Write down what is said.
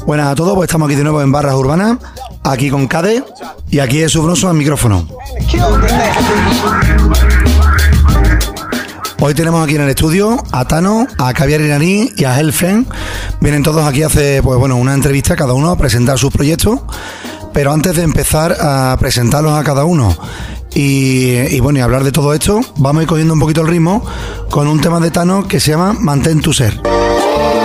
Buenas a todos, pues estamos aquí de nuevo en Barras Urbanas, aquí con Cade y aquí es Subroso al micrófono. Hoy tenemos aquí en el estudio a Tano, a Caviar Iraní y a Hellfriend. Vienen todos aquí a hacer una entrevista cada uno a presentar sus proyectos. Pero antes de empezar a presentarlos a cada uno y hablar de todo esto, vamos a ir cogiendo un poquito el ritmo con un tema de Tano que se llama Mantén tu ser.